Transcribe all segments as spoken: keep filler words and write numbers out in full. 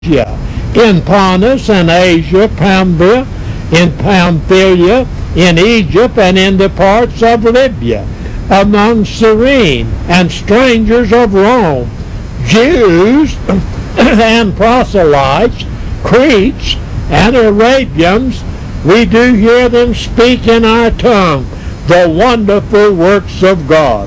in Pontus and Asia, Pamphylia, in Pamphylia, in Egypt, and in the parts of Libya, among Cyrene and strangers of Rome, Jews and proselytes, Cretes and Arabians. We do hear them speak in our tongue the wonderful works of God.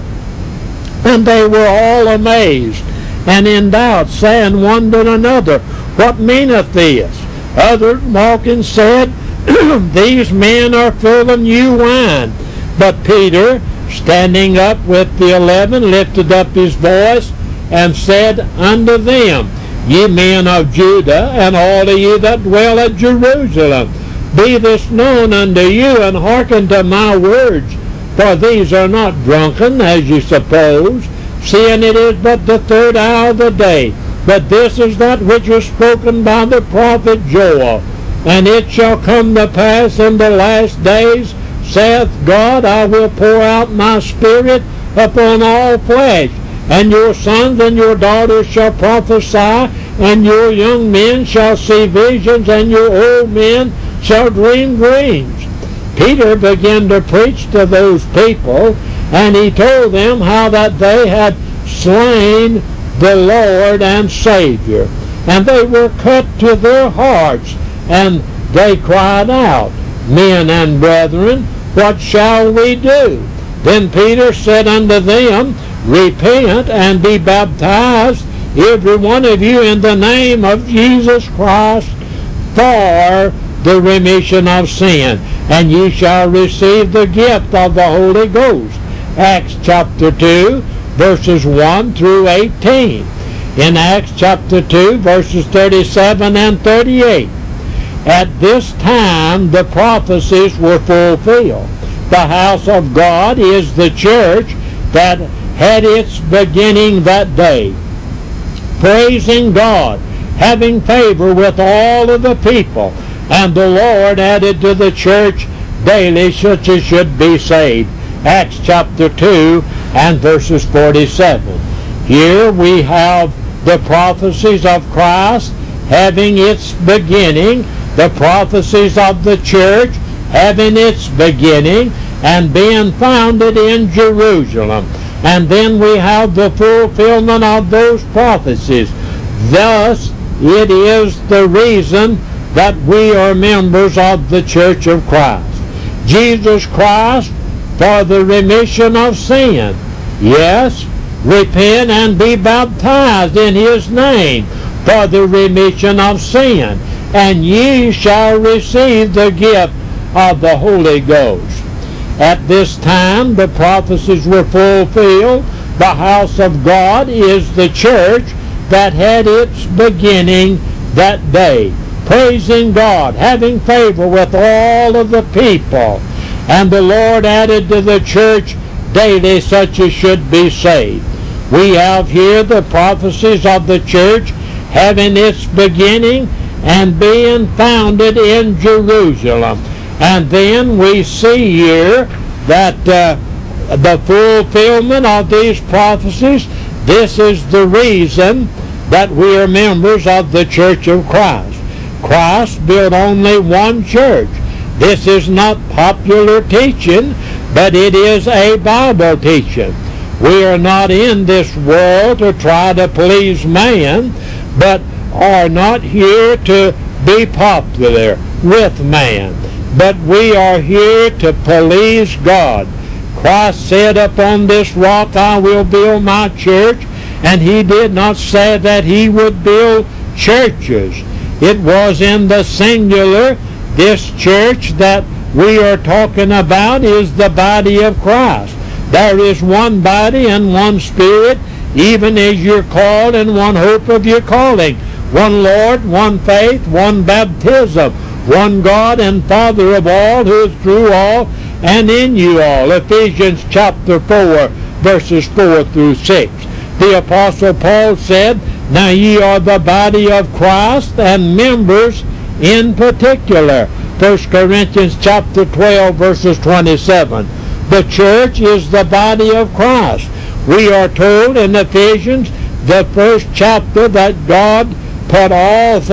And they were all amazed and in doubt, saying one to another, What meaneth this? Others mocking said, These men are full of new wine. But Peter, standing up with the eleven, lifted up his voice and said unto them, Ye men of Judah, and all of ye that dwell at Jerusalem, be this known unto you, and hearken to my words. For these are not drunken, as ye suppose, seeing it is but the third hour of the day. But this is that which was spoken by the prophet Joel. And it shall come to pass in the last days, saith God, I will pour out my spirit upon all flesh. And your sons and your daughters shall prophesy, and your young men shall see visions, and your old men shall dream dreams. Peter began to preach to those people, and he told them how that they had slain the Lord and Savior. And they were cut to their hearts, and they cried out, Men and brethren, what shall we do? Then Peter said unto them, Repent and be baptized, every one of you, in the name of Jesus Christ, for the remission of sin, and ye shall receive the gift of the Holy Ghost. Acts chapter two, verses one through eighteen. In Acts chapter two, verses thirty-seven and thirty-eight. At this time the prophecies were fulfilled. The house of God is the church that had its beginning that day, praising God, having favor with all of the people, and the Lord added to the church daily such as should be saved. Acts chapter two and verses forty-seven. Here we have the prophecies of Christ having its beginning, the prophecies of the church having its beginning and being founded in Jerusalem. And then we have the fulfillment of those prophecies. Thus, it is the reason that we are members of the Church of Christ. Jesus Christ for the remission of sin. Yes, repent and be baptized in his name for the remission of sin, and ye shall receive the gift of the Holy Ghost. At this time the prophecies were fulfilled. The house of God is the church that had its beginning that day, praising God, having favor with all of the people. And the Lord added to the church daily such as should be saved. We have here the prophecies of the church having its beginning and being founded in Jerusalem. And then we see here that uh, the fulfillment of these prophecies, this is the reason that we are members of the Church of Christ. Christ built only one church. This is not popular teaching, but it is a Bible teaching. We are not in this world to try to please man, but are not here to be popular with man, but we are here to please God. Christ said, Upon this rock I will build my church, and he did not say that he would build churches. It was in the singular. This church that we are talking about is the body of Christ. There is one body and one spirit, even as you're called, and one hope of your calling. One Lord, one faith, one baptism, one God and Father of all, who is through all and in you all. Ephesians chapter four, verses four through six. The Apostle Paul said, Now ye are the body of Christ, and members in particular. First Corinthians chapter twelve, verses twenty-seven. The church is the body of Christ. We are told in Ephesians, the first chapter, that God put all